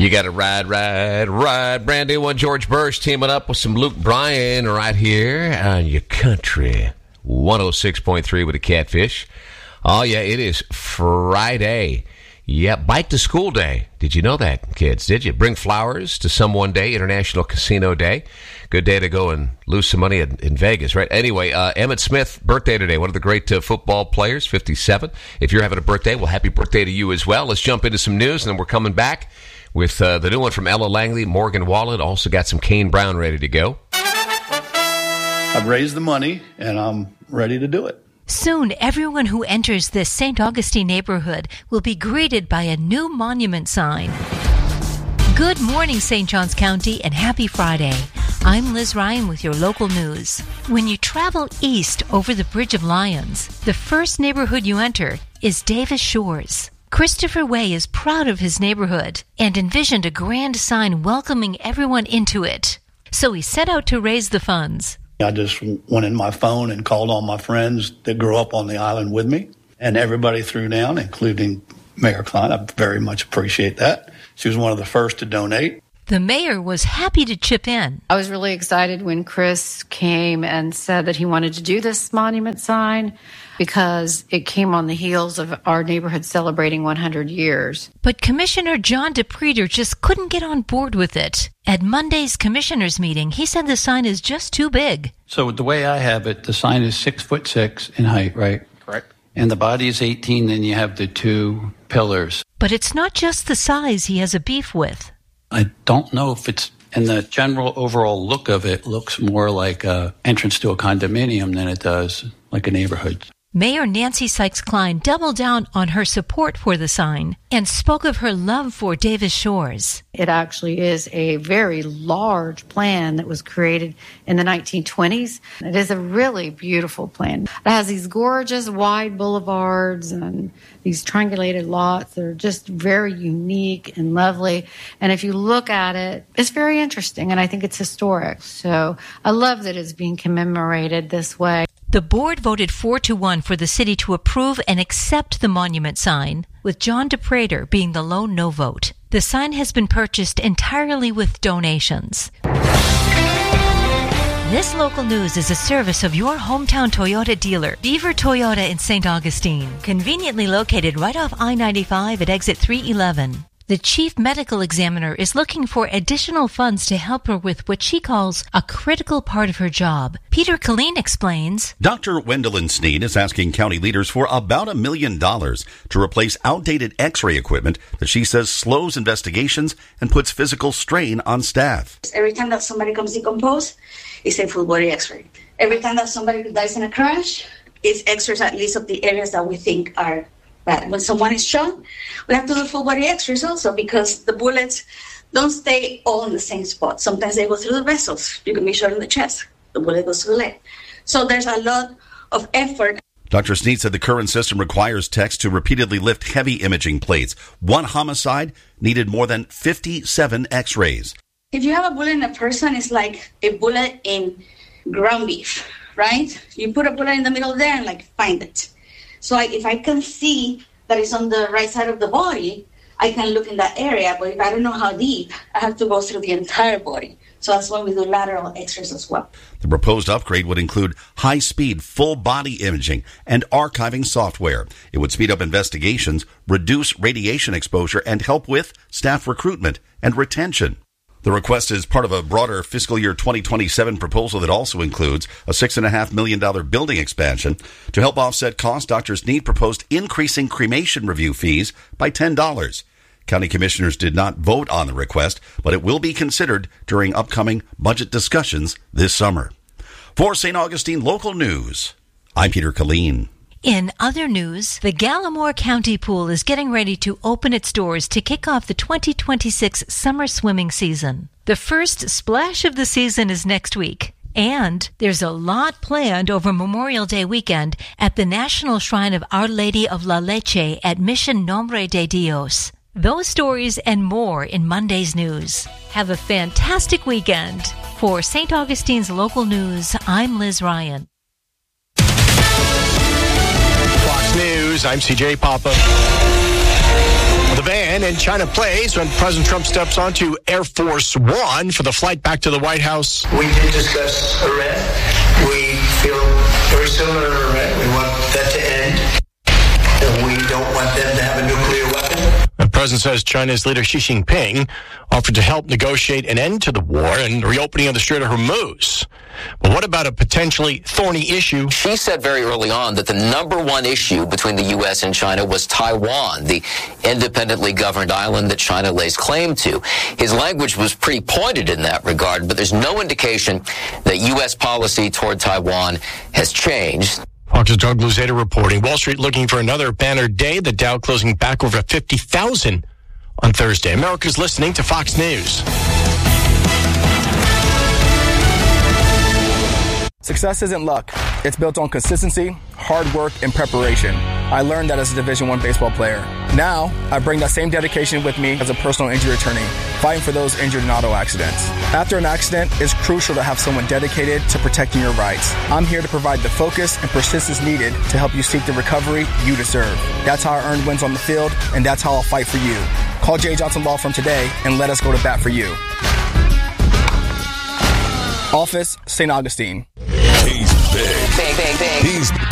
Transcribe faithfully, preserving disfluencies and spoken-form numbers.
You got to ride, ride, ride. Brand new one, George Bursch teaming up with some Luke Bryan right here on your country. one oh six point three with a Catfish. Oh, yeah, it is Friday. Yeah, Bike to School Day. Did you know that, kids? Did you? Bring flowers to someone day, International Casino Day. Good day to go and lose some money in, in Vegas, right? Anyway, uh, Emmitt Smith, birthday today. One of the great uh, football players, fifty-seven. If you're having a birthday, well, happy birthday to you as well. Let's jump into some news, and then we're coming back with uh, the new one from Ella Langley, Morgan Wallen. Also got some Kane Brown ready to go. I've raised the money, and I'm ready to do it. Soon, everyone who enters this Saint Augustine neighborhood will be greeted by a new monument sign. Good morning, Saint Johns County, and happy Friday. I'm Liz Ryan with your local news. When you travel east over the Bridge of Lions, the first neighborhood you enter is Davis Shores. Christopher Way is proud of his neighborhood and envisioned a grand sign welcoming everyone into it. So he set out to raise the funds. I just went in my phone and called all my friends that grew up on the island with me, and everybody threw down, including Mayor Klein. I very much appreciate that. She was one of the first to donate. The mayor was happy to chip in. I was really excited when Chris came and said that he wanted to do this monument sign because it came on the heels of our neighborhood celebrating one hundred years. But Commissioner John DePreter just couldn't get on board with it. At Monday's commissioners meeting, he said the sign is just too big. So the way I have it, the sign is six foot six in height, right? Correct. And the body is eighteen, then you have the two pillars. But it's not just the size he has a beef with. I don't know if it's, and the general overall look of it looks more like a entrance to a condominium than it does like a neighborhood. Mayor Nancy Sykes-Klein doubled down on her support for the sign and spoke of her love for Davis Shores. It actually is a very large plan that was created in the nineteen twenties. It is a really beautiful plan. It has these gorgeous wide boulevards and these triangulated lots that are just very unique and lovely. And if you look at it, it's very interesting, and I think it's historic. So I love that it's being commemorated this way. The board voted four to one for the city to approve and accept the monument sign, with John DePreter being the lone no vote. The sign has been purchased entirely with donations. This local news is a service of your hometown Toyota dealer, Beaver Toyota in Saint Augustine, conveniently located right off I ninety-five at exit three eleven. The chief medical examiner is looking for additional funds to help her with what she calls a critical part of her job. Peter Killeen explains. Doctor Wendelin Sneed is asking county leaders for about a million dollars to replace outdated x-ray equipment that she says slows investigations and puts physical strain on staff. Every time that somebody comes decomposed, it's a full body x-ray. Every time that somebody dies in a crash, it's x-rays at least of the areas that we think are bad. When someone is shot, we have to do full body x-rays also because the bullets don't stay all in the same spot. Sometimes they go through the vessels. You can be shot in the chest. The bullet goes through the leg. So there's a lot of effort. Doctor Sneed said the current system requires techs to repeatedly lift heavy imaging plates. One homicide needed more than fifty-seven x-rays. If you have a bullet in a person, it's like a bullet in ground beef, right? You put a bullet in the middle there and like find it. So I, if I can see that it's on the right side of the body, I can look in that area. But if I don't know how deep, I have to go through the entire body. So that's why we do lateral x-rays as well. The proposed upgrade would include high-speed, full-body imaging and archiving software. It would speed up investigations, reduce radiation exposure, and help with staff recruitment and retention. The request is part of a broader fiscal year twenty twenty-seven proposal that also includes a six point five million dollars building expansion. To help offset costs, Doctor Sneed proposed increasing cremation review fees by ten dollars. County commissioners did not vote on the request, but it will be considered during upcoming budget discussions this summer. For Saint Augustine Local News, I'm Peter Killeen. In other news, the Gallimore County Pool is getting ready to open its doors to kick off the twenty twenty-six summer swimming season. The first splash of the season is next week, and there's a lot planned over Memorial Day weekend at the National Shrine of Our Lady of La Leche at Mission Nombre de Dios. Those stories and more in Monday's news. Have a fantastic weekend. For Saint Augustine's Local News, I'm Liz Ryan. Fox News, I'm C J Papa. The van in China plays when President Trump steps onto Air Force One for the flight back to the White House. We did discuss Iran. We feel very similar to Iran. We want that to end. And we don't want them to have a nuclear weapon. The president says China's leader Xi Jinping offered to help negotiate an end to the war and reopening of the Strait of Hormuz. But what about a potentially thorny issue? She said very early on that the number one issue between the U S and China was Taiwan, the independently governed island that China lays claim to. His language was pretty pointed in that regard, but there's no indication that U S policy toward Taiwan has changed. Fox's Doug Luzada reporting. Wall Street looking for another banner day. The Dow closing back over fifty thousand on Thursday. America's listening to Fox News. Success isn't luck. It's built on consistency, hard work, and preparation. I learned that as a Division One baseball player. Now, I bring that same dedication with me as a personal injury attorney, fighting for those injured in auto accidents. After an accident, it's crucial to have someone dedicated to protecting your rights. I'm here to provide the focus and persistence needed to help you seek the recovery you deserve. That's how I earned wins on the field, and that's how I'll fight for you. Call Jay Johnson Law Firm today and let us go to bat for you. Office, Saint Augustine. He's big. Big, big, big. He's